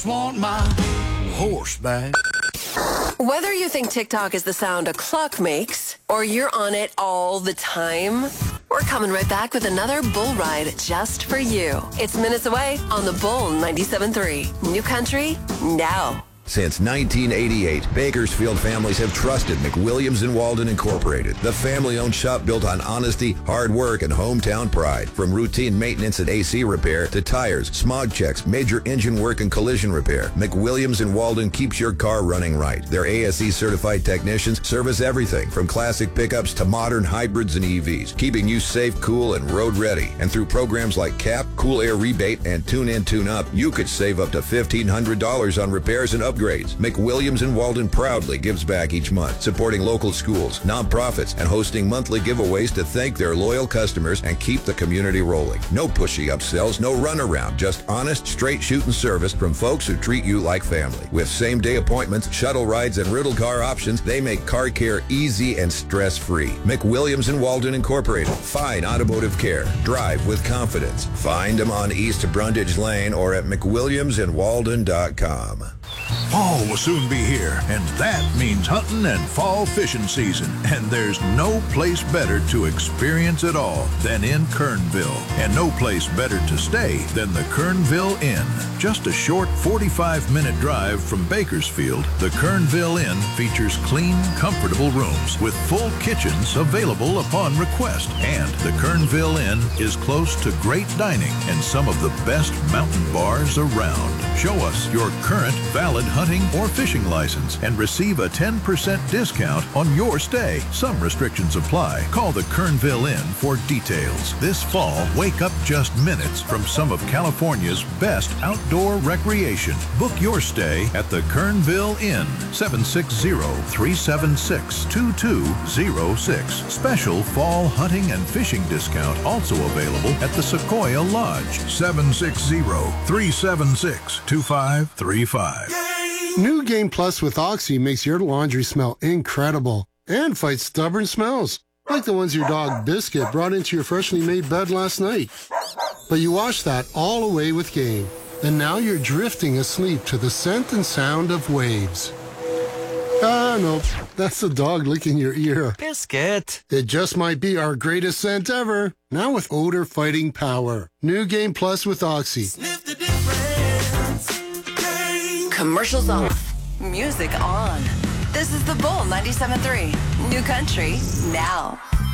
Want my horse back. Whether you think TikTok is the sound a clock makes or you're on it all the time, we're coming right back with another Bull Ride just for you. It's minutes away on the Bull 97.3. New country, now. Since 1988, Bakersfield families have trusted McWilliams & Walden Incorporated, the family-owned shop built on honesty, hard work, and hometown pride. From routine maintenance and AC repair to tires, smog checks, major engine work, and collision repair, McWilliams & Walden keeps your car running right. Their ASE-certified technicians service everything from classic pickups to modern hybrids and EVs, keeping you safe, cool, and road-ready. And through programs like CAP, Cool Air Rebate, and Tune In, Tune Up, you could save up to $1,500 on repairs and upgrades. McWilliams & Walden proudly gives back each month, supporting local schools, nonprofits, and hosting monthly giveaways to thank their loyal customers and keep the community rolling. No pushy upsells, no runaround, just honest, straight shooting service from folks who treat you like family. With same-day appointments, shuttle rides, and rental car options, they make car care easy and stress-free. McWilliams & Walden Incorporated. Fine automotive care. Drive with confidence. Find them on East Brundage Lane or at McWilliamsandWalden.com. Fall will soon be here, and that means hunting and fall fishing season. And there's no place better to experience it all than in Kernville. And no place better to stay than the Kernville Inn. Just a short 45-minute drive from Bakersfield, the Kernville Inn features clean, comfortable rooms with full kitchens available upon request. And the Kernville Inn is close to great dining and some of the best mountain bars around. Show us your current valid hunting or fishing license and receive a 10% discount on your stay. Some restrictions apply. Call the Kernville Inn for details. This fall, wake up just minutes from some of California's best outdoor recreation. Book your stay at the Kernville Inn, 760-376-2206. Special fall hunting and fishing discount also available at the Sequoia Lodge, 760-376-2535. New Game Plus with Oxy makes your laundry smell incredible and fights stubborn smells, like the ones your dog Biscuit brought into your freshly made bed last night. But you wash that all away with Game, and now you're drifting asleep to the scent and sound of waves. Ah, no, that's the dog licking your ear. Biscuit. It just might be our greatest scent ever, now with odor-fighting power. New Game Plus with Oxy. Sniff the difference. Commercials off. Music on. This is the Bull 97.3. New country, now.